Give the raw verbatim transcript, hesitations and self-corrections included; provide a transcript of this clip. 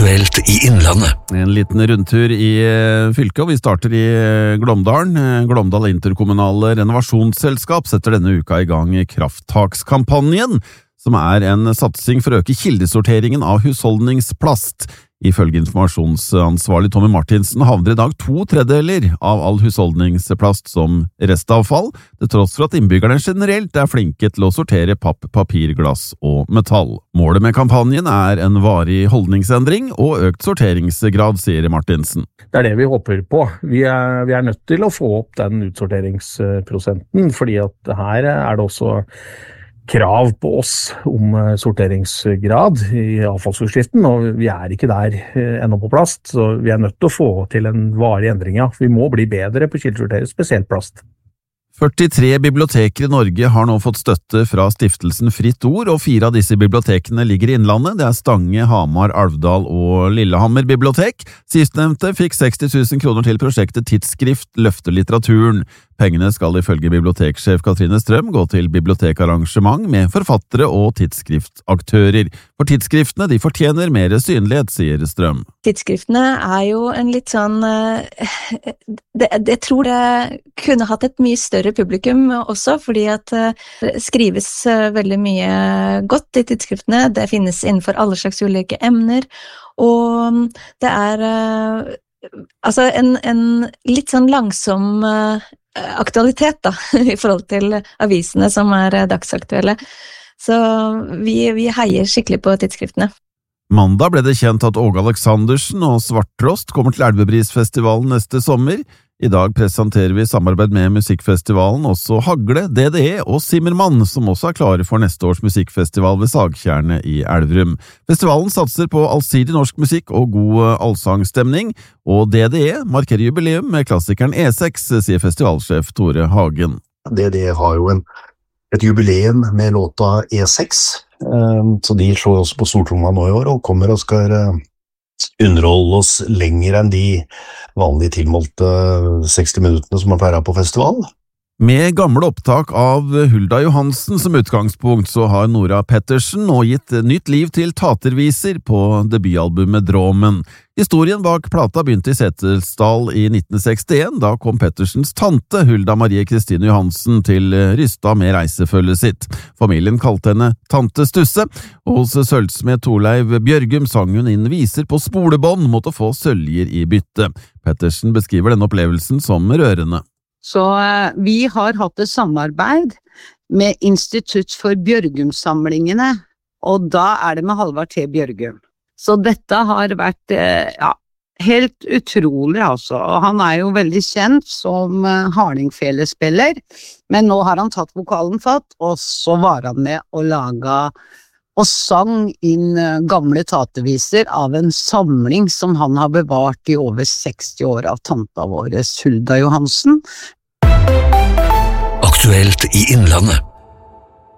Aktuelt i Innlandet. En liten rundtur i fylket, og vi starter i Glåmdalen. Glåmdal Interkommunale Renovasjonsselskap setter denne uka i gang krafttakskampanjen, som er en satsing for å øke kildesorteringen av husholdningsplast. Ifølge informasjonsansvarlig Tommy Martinsen havner i dag to tredjedeler av all husholdningsplast som restavfall, til tross for at innbyggerne generelt er flinke til å sortere papp, papir, glass og metall. Målet med kampanjen er en varig holdningsendring og økt sorteringsgrad, sier Martinsen. Det er det vi håper på. Vi er, vi er nødt til å få opp den utsorteringsprosenten, fordi at her er det også krav på oss om sorteringsgrad i avfallsforskriften, og vi er ikke der ennå på plast, så vi er nødt til å få til en varig endring. Ja. Vi må bli bedre på kildesortering, spesielt plast. førtitre biblioteker i Norge har nå fått støtte fra stiftelsen Fritt Ord, og fire av disse bibliotekene ligger i Innlandet. Det er Stange, Hamar, Alvdal og Lillehammer bibliotek. Sistnevnte fikk seksti tusen kroner til prosjektet Tidsskrift løfter litteraturen. Pengene skal ifølge biblioteksjef Katrine Strøm gå til bibliotekarrangement med forfattere og tidsskriftaktører. For tidsskriftene de fortjener mer synlighet, sier Strøm. Tidsskriftene er jo en litt sånn det, Jeg tror det kunne hatt et mye større publikum også, fordi at det skrives veldig mye godt i tidsskriftene. Det finnes innenfor alle slags ulike emner, og det er altså en, en litt sånn langsom aktualitet da, i forhold til avisene som er dagsaktuelle. Så vi, vi heier skikkelig på tidsskriftene. Mandag ble det kjent at Åge Aleksandersen og Svarttrost kommer til Elvebrisfestivalen neste sommer. I dag presenterer vi samarbeid med musikkfestivalen også Hagle, D D E og Simmermann, som også er klare for neste års musikkfestival ved Sagtjernet i Elverum. Festivalen satser på allsidig norsk musikk og god allsangstemning, og D D E markerer jubileum med klassikeren E seks, sier festivalsjef Tore Hagen. D D E har jo en, et jubileum med låta E seks, så de slår også på stortromma nå i år og kommer og skal underholde oss lenger enn de vanlige tilmålte seksti minuttene som man pleier på festival. Med gamle opptak av Hulda Johansen som utgangspunkt, så har Nora Pettersen nå gitt nytt liv til taterviser på debutalbumet Dråmen. Historien bak plata begynte i Setesdal i nitten sekstien, da kom Pettersens tante Hulda Marie Kristine Johansen til Rystad med reisefølget sitt. Familien kalte henne Tante Stusse, og hos sølvsmed Torleiv Bjørgum sang hun inn viser på spolebånd mot å få søljer i bytte. Pettersen beskriver denne opplevelsen som rørende. Så vi har hatt et samarbeid med Institutt for Bjørgum-samlingene, og da er det med Halvard T. Bjørgum. Så dette har vært ja, helt utrolig, altså. Og han er jo veldig kjent som hardingfelespiller, men nå har han tatt vokalen fatt, og så var han med og laget og sang inn gamle taterviser av en samling som han har bevart i over seksti år av tanta vår, Hulda Johansen. Aktuelt i Innlandet.